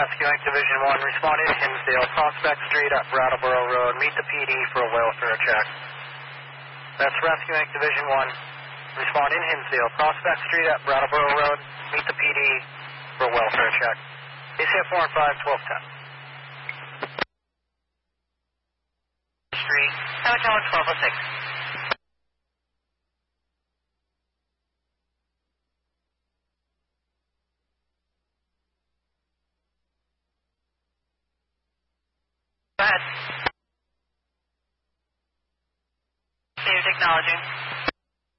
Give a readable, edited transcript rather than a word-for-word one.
Rescue Inc. Division 1, responding to Hinsdale, Prospect Street at Brattleboro Road. Meet the PD for a welfare check. That's Rescue Inc. Division 1, responding to Hinsdale, Prospect Street at Brattleboro Road. Meet the PD for a welfare check. ACF 4 and 5, 1210. Street, Hotel 1206. Go ahead. Saved acknowledging.